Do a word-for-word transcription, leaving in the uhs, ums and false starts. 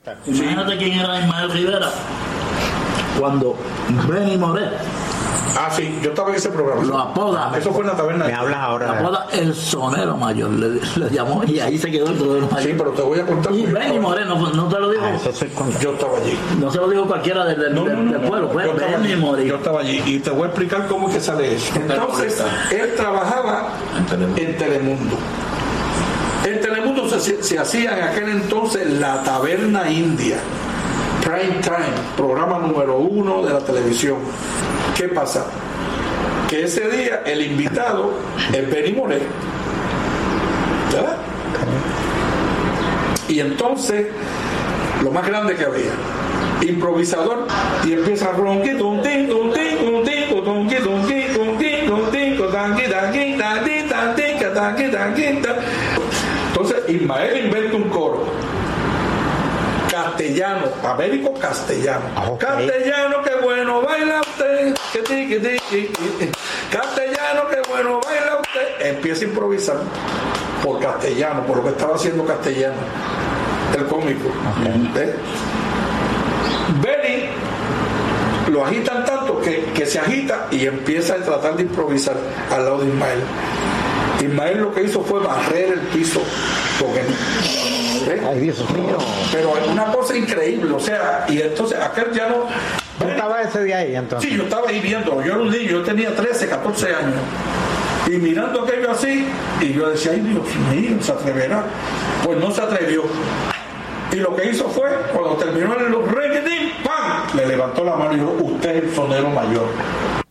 Imagínate quién era Ismael Rivera cuando Benny Moré. Ah, sí, yo estaba en ese programa. Lo apoda. Eso fue en la taberna. Me hablas ahora. Lo apoda el sonero mayor. Le, le llamó y ahí se quedó el sonero mayor. Sí, pero te voy a contar. Y Benny Moré, no, no te lo digo. Ah, eso soy contra. Yo estaba allí. No se lo dijo cualquiera del, del, No, no, del, no, del no, pueblo. Fue yo estaba Benny allí, Moré. Yo estaba allí y te voy a explicar cómo es que sale eso. Entonces, él trabajaba en Telemundo. En Telemundo, en Telemundo se, se hacía en aquel entonces la taberna india. Prime Time, programa número uno de la televisión. ¿Qué pasa? Que ese día el invitado es Benny Moré, ¿verdad? Y entonces lo más grande que había, improvisador, y empieza ronqui dun tin dun tin dun tin dun tin dun tin dun tin dun tin dun tin dun tin. Entonces Ismael inventa un coro castellano, Américo castellano. Okay. Castellano, qué bueno baila usted. Que ti, que ti, que ti. Castellano, qué bueno baila usted. Empieza a improvisar por castellano, por lo que estaba haciendo castellano, el cómico. Okay. ¿Eh? Benny lo agitan tanto que, que se agita y empieza a tratar de improvisar al lado de Ismael. Ismael lo que hizo fue barrer el piso con él. ¿Eh? Ay, Dios mío. Pero es una cosa increíble, o sea, y entonces aquel ya no. ¿Tú estabas ese día ahí entonces? Sí, yo estaba ahí viendo, yo era un niño, yo tenía trece, catorce años, y mirando aquello así, y yo decía, ay Dios mío, ¿se atreverá? Pues no se atrevió. Y lo que hizo fue, cuando terminó el reggaeton, ¡pam!, le levantó la mano y dijo, usted es el sonero mayor.